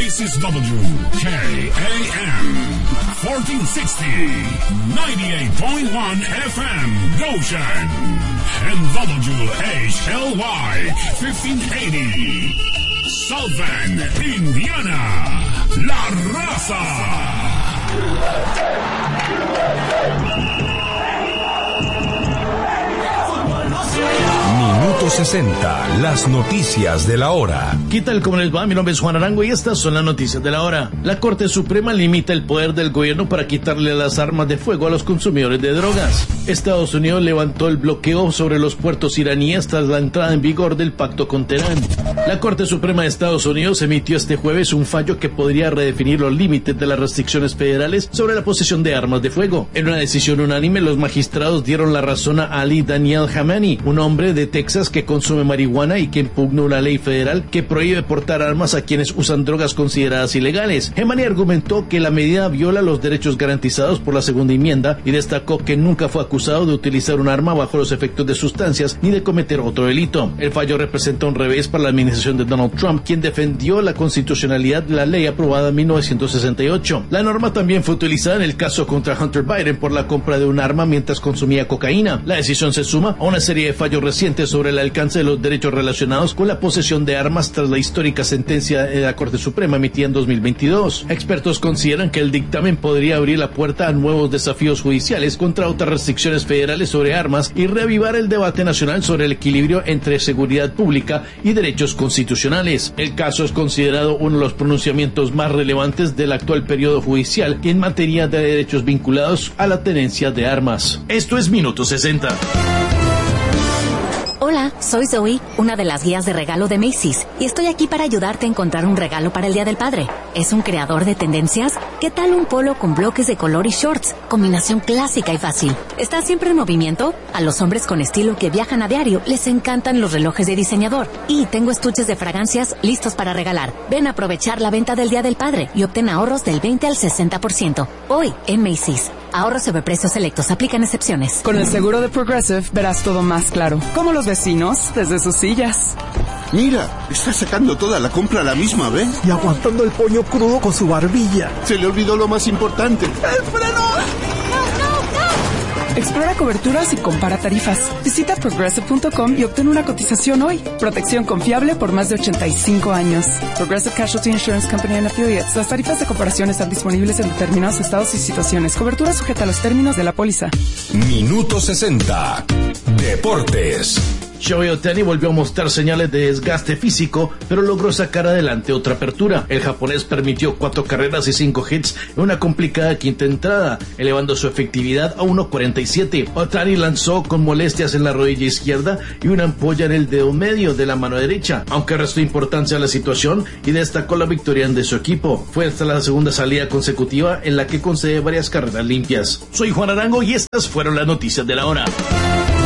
This is WKAM 1460, 98.1 FM, Goshen, and WHLY 1580, South Bend, Indiana, La Raza. Minuto 60, las noticias de la hora. ¿Qué tal? ¿Cómo les va? Mi nombre es Juan Arango y estas son las noticias de la hora. La Corte Suprema limita el poder del gobierno para quitarle las armas de fuego a los consumidores de drogas. Estados Unidos levantó el bloqueo sobre los puertos iraníes tras la entrada en vigor del pacto con Teherán. La Corte Suprema de Estados Unidos emitió este jueves un fallo que podría redefinir los límites de las restricciones federales sobre la posesión de armas de fuego. En una decisión unánime, los magistrados dieron la razón a Ali Daniel Hamani, un hombre de Texas que consume marihuana y que impugna una ley federal que prohíbe portar armas a quienes usan drogas consideradas ilegales. Hamani argumentó que la medida viola los derechos garantizados por la segunda enmienda y destacó que nunca fue acusado de utilizar un arma bajo los efectos de sustancias ni de cometer otro delito. El fallo representa un revés para la administración de Donald Trump, quien defendió la constitucionalidad de la ley aprobada en 1968. La norma también fue utilizada en el caso contra Hunter Biden por la compra de un arma mientras consumía cocaína. La decisión se suma a una serie de fallos recientes sobre el alcance de los derechos relacionados con la posesión de armas tras la histórica sentencia de la Corte Suprema emitida en 2022. Expertos consideran que el dictamen podría abrir la puerta a nuevos desafíos judiciales contra otras restricciones federales sobre armas y reavivar el debate nacional sobre el equilibrio entre seguridad pública y derechos constitucionales. El caso es considerado uno de los pronunciamientos más relevantes del actual periodo judicial en materia de derechos vinculados a la tenencia de armas. Esto es Minuto 60. Hola, soy Zoe, una de las guías de regalo de Macy's, y estoy aquí para ayudarte a encontrar un regalo para el Día del Padre. ¿Es un creador de tendencias? ¿Qué tal un polo con bloques de color y shorts? Combinación clásica y fácil. ¿Estás siempre en movimiento? A los hombres con estilo que viajan a diario les encantan los relojes de diseñador. Y tengo estuches de fragancias listos para regalar. Ven a aprovechar la venta del Día del Padre y obtén ahorros del 20 al 60%. Hoy en Macy's. Ahorros sobre precios selectos. Aplican excepciones. Con el seguro de Progressive verás todo más claro. Como los vecinos desde sus sillas. Mira, está sacando toda la compra a la misma vez. Y aguantando el pollo crudo con su barbilla. Se le olvidó lo más importante. ¡El freno! Explora coberturas y compara tarifas. Visita Progressive.com y obtén una cotización hoy. Protección confiable por más de 85 años. Progressive Casualty Insurance Company and Affiliates. Las tarifas de comparación están disponibles en determinados estados y situaciones. Cobertura sujeta a los términos de la póliza. Minuto 60. Deportes. Shohei Ohtani volvió a mostrar señales de desgaste físico, pero logró sacar adelante otra apertura. El japonés permitió 4 carreras y 5 hits en una complicada quinta entrada, elevando su efectividad a 1.47. Ohtani lanzó con molestias en la rodilla izquierda y una ampolla en el dedo medio de la mano derecha, aunque restó importancia a la situación y destacó la victoria de su equipo. Fue hasta la segunda salida consecutiva en la que concede varias carreras limpias. Soy Juan Arango y estas fueron las noticias de la hora.